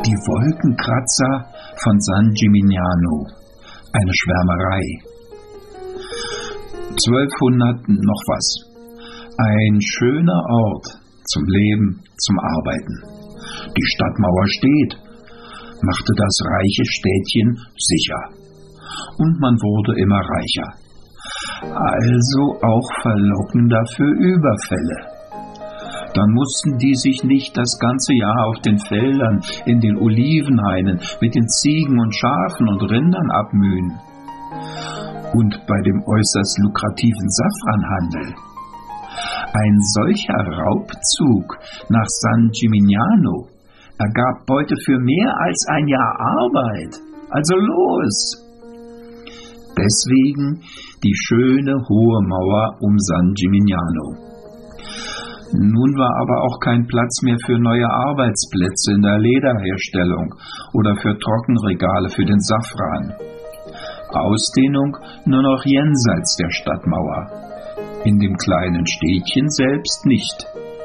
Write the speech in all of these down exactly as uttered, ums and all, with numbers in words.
Die Wolkenkratzer von San Gimignano, eine Schwärmerei. Zwölfhundert noch was. Ein schöner Ort zum Leben, zum Arbeiten. Die Stadtmauer steht, machte das reiche Städtchen sicher. Und man wurde immer reicher. Also auch verlockender für Überfälle. Dann mussten die sich nicht das ganze Jahr auf den Feldern, in den Olivenhainen mit den Ziegen und Schafen und Rindern abmühen. Und bei dem äußerst lukrativen Safranhandel. Ein solcher Raubzug nach San Gimignano ergab Beute für mehr als ein Jahr Arbeit. Also los! Deswegen die schöne hohe Mauer um San Gimignano. Nun war aber auch kein Platz mehr für neue Arbeitsplätze in der Lederherstellung oder für Trockenregale für den Safran. Ausdehnung nur noch jenseits der Stadtmauer, in dem kleinen Städtchen selbst nicht.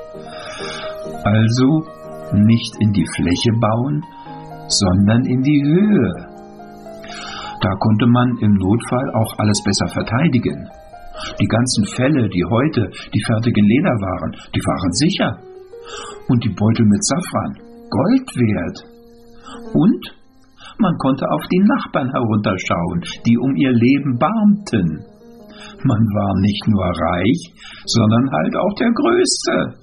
Also nicht in die Fläche bauen, sondern in die Höhe. Da konnte man im Notfall auch alles besser verteidigen. Die ganzen Felle, die heute die fertigen Lederwaren, die waren sicher. Und die Beutel mit Safran, Gold wert. Und man konnte auf die Nachbarn herunterschauen, die um ihr Leben barmten. Man war nicht nur reich, sondern halt auch der Größte.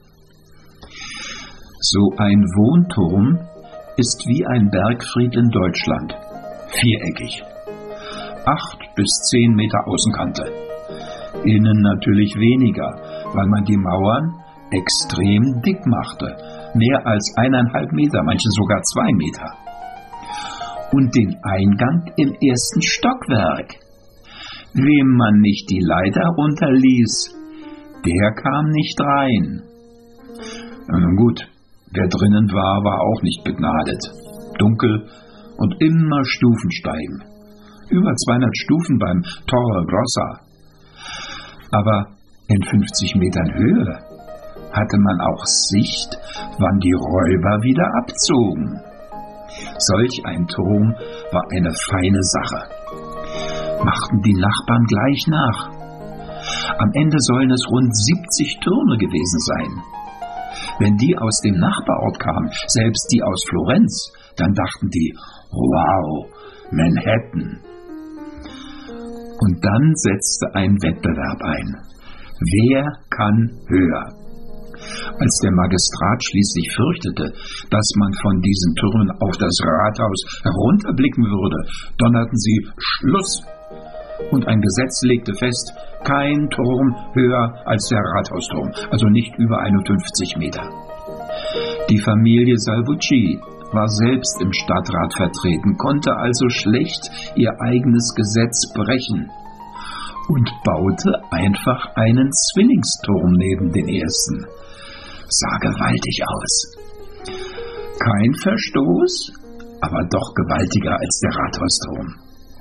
So ein Wohnturm ist wie ein Bergfried in Deutschland. Viereckig. Acht bis zehn Meter Außenkante. Innen natürlich weniger, weil man die Mauern extrem dick machte. Mehr als eineinhalb Meter, manche sogar zwei Meter. Und den Eingang im ersten Stockwerk. Wem man nicht die Leiter runterließ, der kam nicht rein. Nun gut, wer drinnen war, war auch nicht begnadet. Dunkel und immer stufensteigen. Über zweihundert Stufen beim Torre Grossa. Aber in fünfzig Metern Höhe hatte man auch Sicht, wann die Räuber wieder abzogen. Solch ein Turm war eine feine Sache. Machten die Nachbarn gleich nach. Am Ende sollen es rund siebzig Türme gewesen sein. Wenn die aus dem Nachbarort kamen, selbst die aus Florenz, dann dachten die, wow, Manhattan. Und dann setzte ein Wettbewerb ein. Wer kann höher? Als der Magistrat schließlich fürchtete, dass man von diesen Türmen auf das Rathaus herunterblicken würde, donnerten sie Schluss. Und ein Gesetz legte fest, kein Turm höher als der Rathausturm, also nicht über einundfünfzig Meter. Die Familie Salvucci war selbst im Stadtrat vertreten, konnte also schlecht ihr eigenes Gesetz brechen und baute einfach einen Zwillingsturm neben den ersten. Sah gewaltig aus. Kein Verstoß, aber doch gewaltiger als der Rathausturm.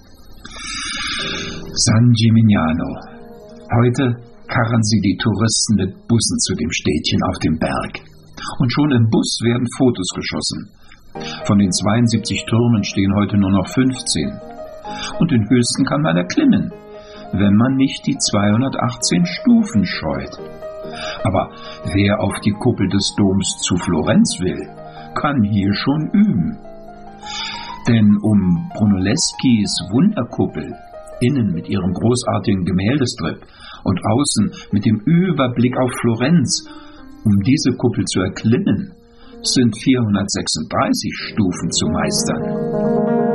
San Gimignano. Heute karren sie die Touristen mit Bussen zu dem Städtchen auf dem Berg. Und schon im Bus werden Fotos geschossen. Von den zweiundsiebzig Türmen stehen heute nur noch fünfzehn. Und den höchsten kann man erklimmen, wenn man nicht die zweihundertachtzehn Stufen scheut. Aber wer auf die Kuppel des Doms zu Florenz will, kann hier schon üben. Denn um Brunelleschis Wunderkuppel, innen mit ihrem großartigen Gemäldestrip und außen mit dem Überblick auf Florenz, um diese Kuppel zu erklimmen, sind vierhundertsechsunddreißig Stufen zu meistern.